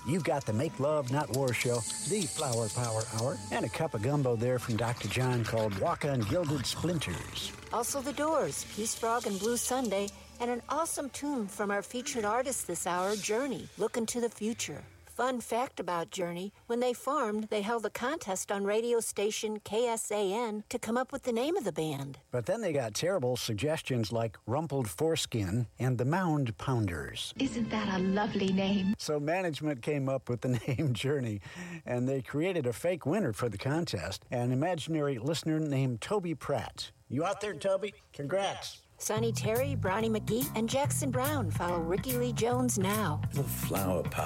you've got the Make Love Not War show, the Flower Power Hour, and a cup of gumbo there from Dr. John called Walk on Gilded Splinters. Also The Doors, Peace Frog and Blue Sunday, and an awesome tune from our featured artist this hour, Journey, Looking to the Future. Fun fact about Journey, when they formed, they held a contest on radio station KSAN to come up with the name of the band. But then they got terrible suggestions like Rumpled Foreskin and the Mound Pounders. Isn't that a lovely name? So management came up with the name Journey, and they created a fake winner for the contest, an imaginary listener named Toby Pratt. You out there, Toby? Congrats. Sonny Terry, Brownie McGee, and Jackson Brown follow Ricky Lee Jones now. The Flower Power.